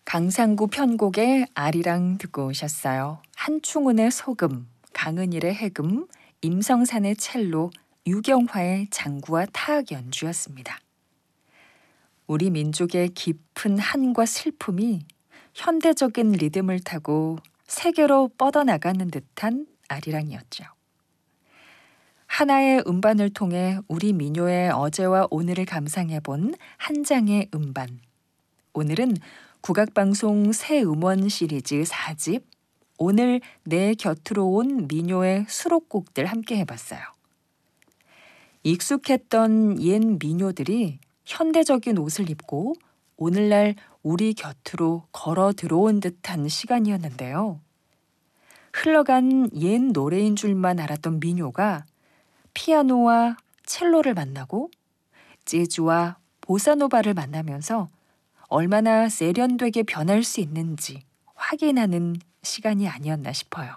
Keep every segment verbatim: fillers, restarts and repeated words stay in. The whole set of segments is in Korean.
강상구 편곡의 아리랑 듣고 오셨어요. 한충운의 소금, 강은일의 해금, 임성산의 첼로, 유경화의 장구와 타악 연주였습니다. 우리 민족의 깊은 한과 슬픔이 현대적인 리듬을 타고 세계로 뻗어나가는 듯한 아리랑이었죠. 하나의 음반을 통해 우리 민요의 어제와 오늘을 감상해본 한 장의 음반. 오늘은 국악방송 새 음원 시리즈 사 집 오늘 내 곁으로 온 민요의 수록곡들 함께 해봤어요. 익숙했던 옛 민요들이 현대적인 옷을 입고 오늘날 우리 곁으로 걸어 들어온 듯한 시간이었는데요. 흘러간 옛 노래인 줄만 알았던 민요가 피아노와 첼로를 만나고 재즈와 보사노바를 만나면서 얼마나 세련되게 변할 수 있는지 확인하는 시간이 아니었나 싶어요.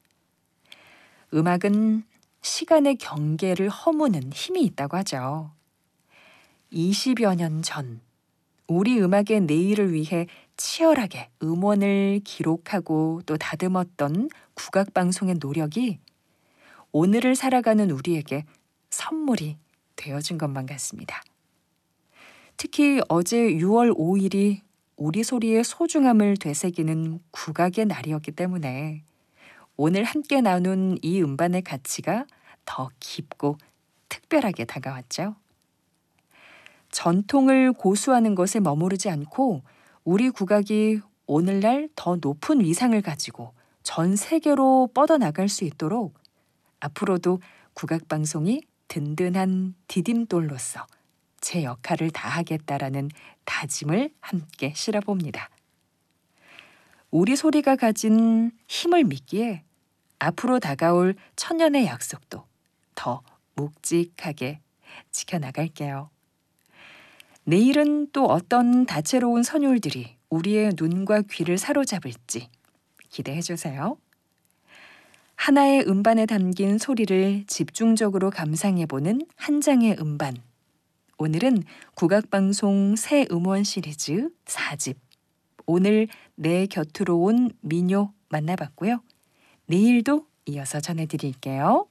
음악은 시간의 경계를 허무는 힘이 있다고 하죠. 이십여 년 전 우리 음악의 내일을 위해 치열하게 음원을 기록하고 또 다듬었던 국악방송의 노력이 오늘을 살아가는 우리에게 선물이 되어준 것만 같습니다. 특히 어제 유월 오일이 우리 소리의 소중함을 되새기는 국악의 날이었기 때문에 오늘 함께 나눈 이 음반의 가치가 더 깊고 특별하게 다가왔죠. 전통을 고수하는 것에 머무르지 않고 우리 국악이 오늘날 더 높은 위상을 가지고 전 세계로 뻗어나갈 수 있도록 앞으로도 국악방송이 든든한 디딤돌로서 제 역할을 다하겠다라는 다짐을 함께 실어봅니다. 우리 소리가 가진 힘을 믿기에 앞으로 다가올 천년의 약속도 더 묵직하게 지켜나갈게요. 내일은 또 어떤 다채로운 선율들이 우리의 눈과 귀를 사로잡을지 기대해주세요. 하나의 음반에 담긴 소리를 집중적으로 감상해보는 한 장의 음반. 오늘은 국악방송 새 음원 시리즈 사 집 오늘 내 곁으로 온 민요 만나봤고요. 내일도 이어서 전해드릴게요.